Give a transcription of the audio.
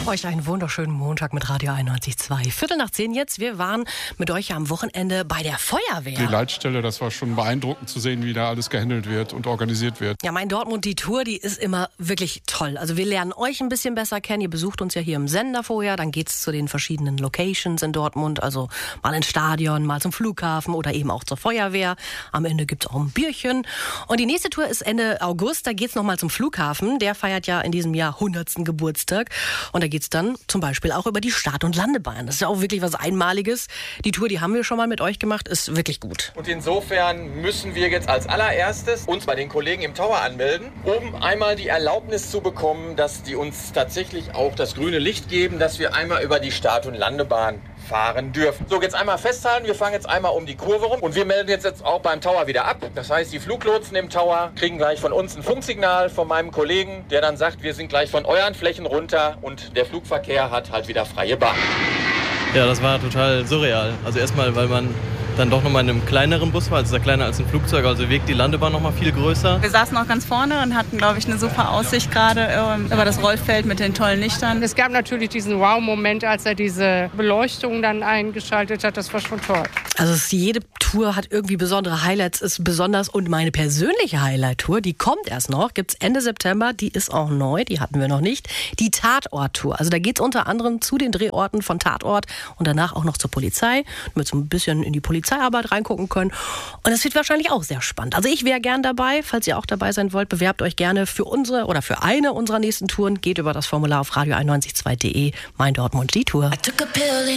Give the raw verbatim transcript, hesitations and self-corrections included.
Euch einen wunderschönen Montag mit Radio einundneunzig Komma zwei. Viertel nach zehn jetzt. Wir waren mit euch ja am Wochenende bei der Feuerwehr. Die Leitstelle, das war schon beeindruckend zu sehen, wie da alles gehandelt wird und organisiert wird. Ja, mein Dortmund, die Tour, die ist immer wirklich toll. Also wir lernen euch ein bisschen besser kennen. Ihr besucht uns ja hier im Sender vorher. Dann geht's zu den verschiedenen Locations in Dortmund. Also mal ins Stadion, mal zum Flughafen oder eben auch zur Feuerwehr. Am Ende gibt's auch ein Bierchen. Und die nächste Tour ist Ende August. Da geht's nochmal zum Flughafen. Der feiert ja in diesem Jahr hundertsten Geburtstag. Und da geht's dann zum Beispiel auch über die Start- und Landebahn. Das ist ja auch wirklich was Einmaliges. Die Tour, die haben wir schon mal mit euch gemacht, ist wirklich gut. Und insofern müssen wir jetzt als allererstes uns bei den Kollegen im Tower anmelden, um einmal die Erlaubnis zu bekommen, dass die uns tatsächlich auch das grüne Licht geben, dass wir einmal über die Start- und Landebahn fahren dürfen. So, jetzt einmal festhalten, wir fahren jetzt einmal um die Kurve rum und wir melden jetzt, jetzt auch beim Tower wieder ab. Das heißt, die Fluglotsen im Tower kriegen gleich von uns ein Funksignal von meinem Kollegen, der dann sagt, wir sind gleich von euren Flächen runter und der Flugverkehr hat halt wieder freie Bahn. Ja, das war total surreal. Also erstmal, weil man dann doch nochmal in einem kleineren Bus war, also ist ja kleiner als ein Flugzeug, also wirkt die Landebahn nochmal viel größer. Wir saßen auch ganz vorne und hatten, glaube ich, eine super Aussicht gerade ähm, über das Rollfeld mit den tollen Lichtern. Es gab natürlich diesen Wow-Moment, als er diese Beleuchtung dann eingeschaltet hat, das war schon toll. Also es ist, jede Tour hat irgendwie besondere Highlights, ist besonders. Und meine persönliche Highlight-Tour, die kommt erst noch, gibt's Ende September, die ist auch neu, die hatten wir noch nicht, die Tatort-Tour. Also da geht's unter anderem zu den Drehorten von Tatort und danach auch noch zur Polizei, damit so ein bisschen in die Polizeiarbeit reingucken können. Und das wird wahrscheinlich auch sehr spannend. Also ich wäre gern dabei, falls ihr auch dabei sein wollt, bewerbt euch gerne für unsere oder für eine unserer nächsten Touren. Geht über das Formular auf radio einundneunzig Komma zwei punkt de, mein Dortmund, die Tour.